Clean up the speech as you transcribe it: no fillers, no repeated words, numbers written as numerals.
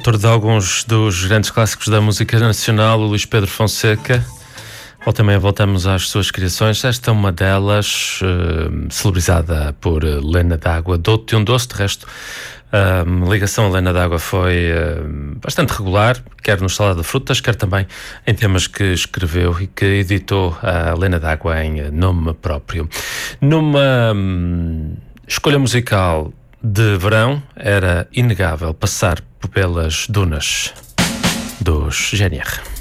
autor de alguns dos grandes clássicos da música nacional, o Luís Pedro Fonseca. Ou também voltamos às suas criações. Esta é uma delas, celebrizada por Lena D'Água. Dou-te um doce, de resto. A ligação a Lena D'Água foi bastante regular, quer no Salada de Frutas, quer também em temas que escreveu e que editou a Lena D'Água em nome próprio. Numa escolha musical de verão, era inegável passar pelas dunas dos GNR.